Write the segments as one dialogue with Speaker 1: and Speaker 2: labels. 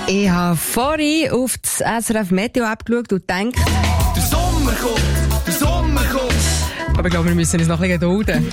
Speaker 1: Ich habe vorhin auf das SRF Meteo App geschaut und gedacht,
Speaker 2: der Sommer kommt.
Speaker 1: aber ich glaube, wir müssen uns noch ein bisschen gedulden.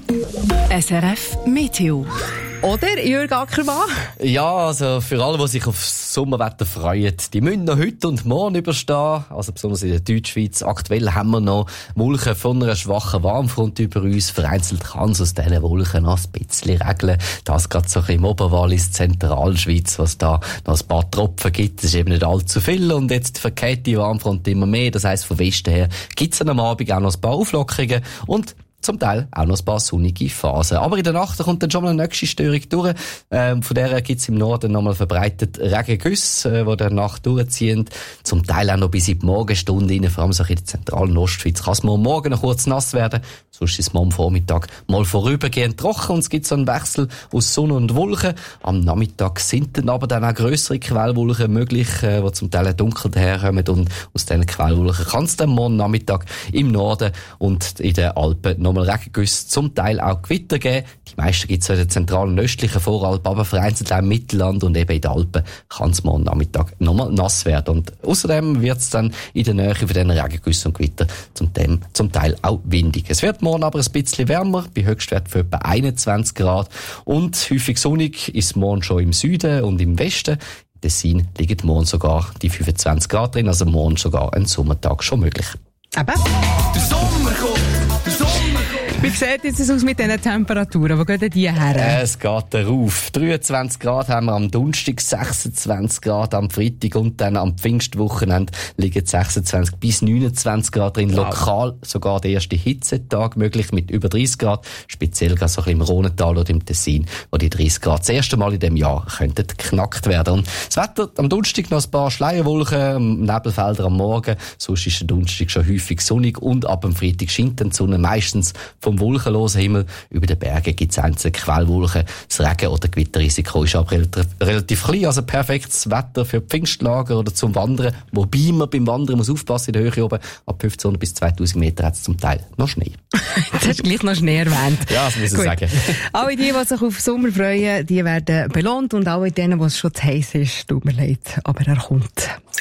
Speaker 3: SRF Meteo.
Speaker 1: Oder, Jürg Ackermann?
Speaker 4: Ja, also für alle, die sich auf Sommerwetter freuen, die müssen noch heute und morgen überstehen. Also besonders in der Deutschschweiz. Aktuell haben wir noch Wolken von einer schwachen Warmfront über uns. Vereinzelt kann es aus diesen Wolken noch ein bisschen regeln. Das gerade so ein bisschen im Oberwallis, Zentralschweiz, was da noch ein paar Tropfen gibt. Das ist eben nicht allzu viel. Und jetzt verkehrt die Warmfront immer mehr. Das heisst, von Westen her gibt es am Abend auch noch ein paar Auflockerungen. Und zum Teil auch noch ein paar sonnige Phasen. Aber in der Nacht kommt dann schon mal eine nächste Störung durch. Von der gibt's im Norden nochmal verbreitet Regengüsse, die der Nacht durchziehen. Zum Teil auch noch bis in die Morgenstunde rein. Vor allem so in der zentralen Ostschweiz kann es morgen noch kurz nass werden. Sonst ist es am Vormittag mal vorübergehend trocken und es gibt so einen Wechsel aus Sonne und Wolken. Am Nachmittag sind dann aber dann auch grössere Quellwolken möglich, die zum Teil dunkel daherkommen, und aus diesen Quellwolken kann es dann morgen Nachmittag im Norden und in den Alpen nochmal Regengüsse, zum Teil auch Gewitter geben. Die meisten gibt es in der zentralen und östlichen Voralpen, aber vereinzelt auch im Mittelland und eben in den Alpen kann es morgen Nachmittag nochmal nass werden. Und außerdem wird es dann in der Nähe von diesen Regengüssen und Gewitter zum Teil auch windig. Es wird morgen aber ein bisschen wärmer, bei Höchstwert von etwa 21 Grad. Und häufig sonnig ist morgen schon im Süden und im Westen. In Tessin liegen morgen sogar die 25 Grad drin, also morgen sogar ein Sommertag schon möglich.
Speaker 1: Eben.
Speaker 2: Der Sommer kommt.
Speaker 1: Wie sieht es aus mit diesen Temperaturen? Wo gehen die her?
Speaker 4: Es geht rauf. 23 Grad haben wir am Donnerstag, 26 Grad am Freitag und dann am Pfingstwochenende liegen 26 bis 29 Grad drin. Wow. Lokal sogar der erste Hitzetag möglich mit über 30 Grad. Speziell gerade so ein bisschen im Rhonental oder im Tessin, wo die 30 Grad das erste Mal in diesem Jahr könnten geknackt werden. Und das Wetter am Donnerstag noch ein paar Schleierwolken, Nebelfelder am Morgen. Sonst ist der Donnerstag schon häufig sonnig und ab dem Freitag scheint dann die Sonne meistens vom wolkenlosen Himmel. Über den Bergen gibt es einzelne Quellwolken. Das Regen- oder Gewitterrisiko ist aber relativ klein. Also perfektes Wetter für Pfingstlager oder zum Wandern. Wobei man beim Wandern muss aufpassen, in der Höhe oben. Ab 1500 bis 2000 Meter hat es zum Teil noch Schnee.
Speaker 1: Du hast gleich noch Schnee erwähnt.
Speaker 4: Ja, das muss ich sagen.
Speaker 1: Alle die sich auf Sommer freuen, die werden belohnt. Und alle denen, wo es schon zu heiß ist, tut mir leid, aber er kommt.